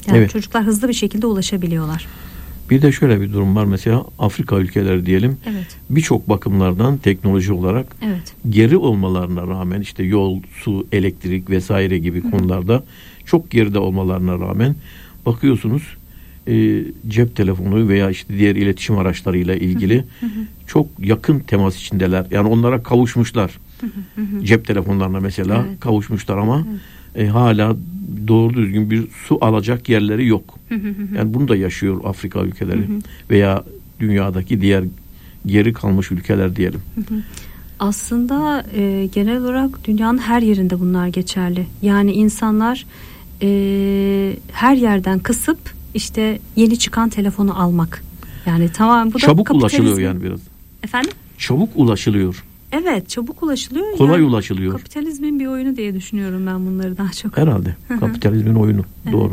Yani evet. Çocuklar hızlı bir şekilde ulaşabiliyorlar. Bir de şöyle bir durum var. Mesela Afrika ülkeleri diyelim. Evet. Birçok bakımlardan teknoloji olarak Evet. geri olmalarına rağmen işte yol, su, elektrik vesaire gibi konularda çok geride olmalarına rağmen bakıyorsunuz cep telefonu veya işte diğer iletişim araçlarıyla ilgili çok yakın temas içindeler. Yani onlara kavuşmuşlar. Cep telefonlarına mesela kavuşmuşlar ama hala doğru düzgün bir su alacak yerleri yok. Yani bunu da yaşıyor Afrika ülkeleri veya dünyadaki diğer geri kalmış ülkeler diyelim. Aslında genel olarak dünyanın her yerinde bunlar geçerli. Yani insanlar her yerden kısıp işte yeni çıkan telefonu almak. Yani tamam, bu da çabuk ulaşılıyor yani biraz. Efendim? Çabuk ulaşılıyor. Evet, çabuk ulaşılıyor. Kolay yani ulaşılıyor. Kapitalizmin bir oyunu diye düşünüyorum ben bunları daha çok. Herhalde. Kapitalizmin oyunu. Evet. Doğru.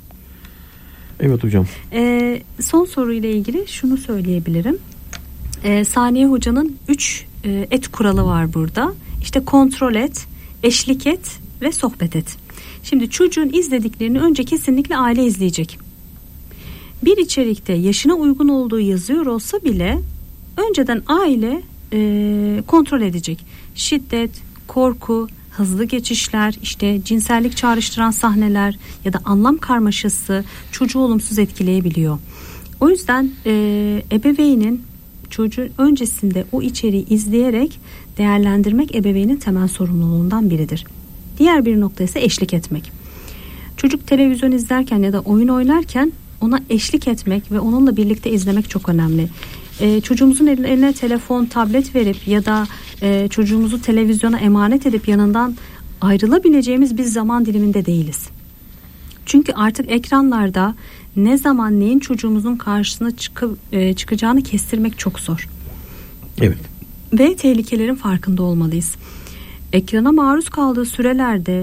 Evet hocam. Son soruyla ilgili şunu söyleyebilirim. Saniye Hoca'nın 3 et kuralı var burada. İşte kontrol et, eşlik et ve sohbet et. Şimdi çocuğun izlediklerini önce kesinlikle aile izleyecek. Bir içerikte yaşına uygun olduğu yazıyor olsa bile önceden aile kontrol edecek. Şiddet, korku, hızlı geçişler, işte cinsellik çağrıştıran sahneler ya da anlam karmaşası çocuğu olumsuz etkileyebiliyor. O yüzden ebeveynin çocuğun öncesinde o içeriği izleyerek değerlendirmek ebeveynin temel sorumluluğundan biridir. Diğer bir nokta ise eşlik etmek. Çocuk televizyon izlerken ya da oyun oynarken ona eşlik etmek ve onunla birlikte izlemek çok önemli. Çocuğumuzun eline telefon, tablet verip ya da çocuğumuzu televizyona emanet edip yanından ayrılabileceğimiz bir zaman diliminde değiliz. Çünkü artık ekranlarda ne zaman neyin çocuğumuzun karşısına çıkacağını kestirmek çok zor. Evet. Ve tehlikelerin farkında olmalıyız. Ekrana maruz kaldığı sürelerde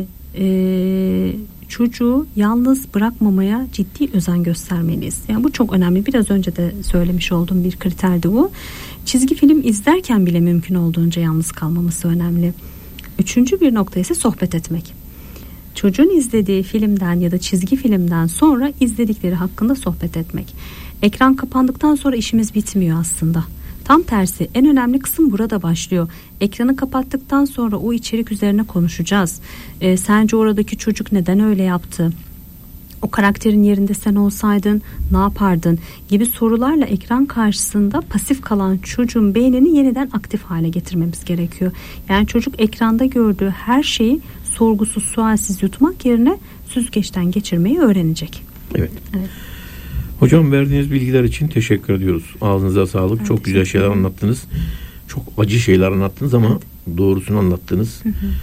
çocuğu yalnız bırakmamaya ciddi özen göstermeliyiz. Yani bu çok önemli. Biraz önce de söylemiş olduğum bir kriterdi bu. Çizgi film izlerken bile mümkün olduğunca yalnız kalmaması önemli. Üçüncü bir nokta ise sohbet etmek. Çocuğun izlediği filmden ya da çizgi filmden sonra izledikleri hakkında sohbet etmek. Ekran kapandıktan sonra işimiz bitmiyor aslında. Tam tersi, en önemli kısım burada başlıyor. Ekranı kapattıktan sonra o içerik üzerine konuşacağız. Sence oradaki çocuk neden öyle yaptı? O karakterin yerinde sen olsaydın ne yapardın? Gibi sorularla ekran karşısında pasif kalan çocuğun beynini yeniden aktif hale getirmemiz gerekiyor. Yani çocuk ekranda gördüğü her şeyi sorgusuz sualsiz yutmak yerine süzgeçten geçirmeyi öğrenecek. Evet. Hocam, verdiğiniz bilgiler için teşekkür ediyoruz. Ağzınıza sağlık. Evet, çok güzel şeyler anlattınız. Çok acı şeyler anlattınız ama doğrusunu anlattınız.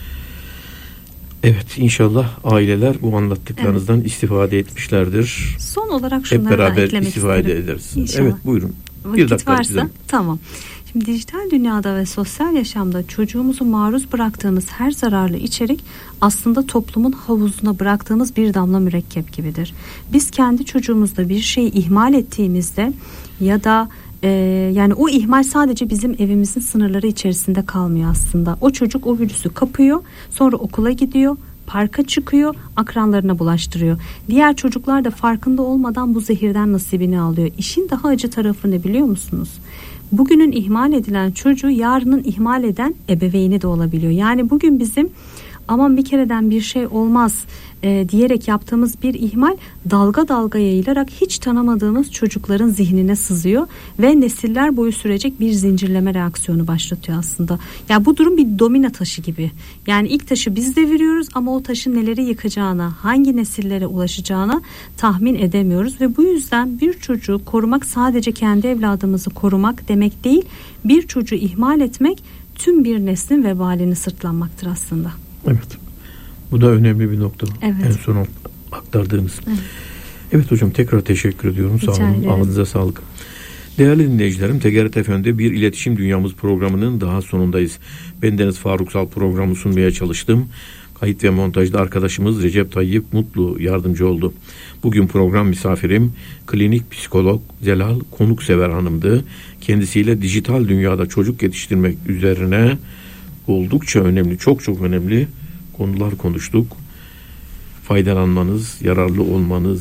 Evet, inşallah aileler bu anlattıklarınızdan istifade etmişlerdir. Son olarak hep şunları da beraber eklemek istifade isterim. ederiz. İnşallah. Evet, buyurun. Vakit varsa tamam. Şimdi dijital dünyada ve sosyal yaşamda çocuğumuzu maruz bıraktığımız her zararlı içerik aslında toplumun havuzuna bıraktığımız bir damla mürekkep gibidir. Biz kendi çocuğumuzda bir şeyi ihmal ettiğimizde ya da yani o ihmal sadece bizim evimizin sınırları içerisinde kalmıyor aslında. O çocuk o virüsü kapıyor, sonra okula gidiyor, parka çıkıyor, akranlarına bulaştırıyor. Diğer çocuklar da farkında olmadan bu zehirden nasibini alıyor. İşin daha acı tarafı ne biliyor musunuz? Bugünün ihmal edilen çocuğu yarının ihmal eden ebeveyni de olabiliyor. Yani bugün bizim aman bir kereden bir şey olmaz diyerek yaptığımız bir ihmal dalga dalga yayılarak hiç tanımadığımız çocukların zihnine sızıyor ve nesiller boyu sürecek bir zincirleme reaksiyonu başlatıyor aslında. Yani bu durum bir domino taşı gibi. Yani ilk taşı biz deviriyoruz ama o taşın neleri yıkacağına, hangi nesillere ulaşacağına tahmin edemiyoruz ve bu yüzden bir çocuğu korumak sadece kendi evladımızı korumak demek değil, bir çocuğu ihmal etmek tüm bir neslin vebalini sırtlanmaktır aslında. Evet. Bu da önemli bir nokta. Evet. En son aktardığınız. Evet hocam, tekrar teşekkür ediyorum. Sağ olun. Ağzınıza sağlık. Değerli dinleyicilerim, TGRT FM'de bir iletişim dünyamız programının daha sonundayız. Bendeniz Faruk Sal programı sunmaya çalıştım. Kayıt ve montajda arkadaşımız Recep Tayyip Mutlu yardımcı oldu. Bugün program misafirim klinik psikolog Zelal Konuksever Hanım'dı. Kendisiyle dijital dünyada çocuk yetiştirmek üzerine oldukça önemli, çok önemli konular konuştuk. Faydalanmanız, yararlı olmanız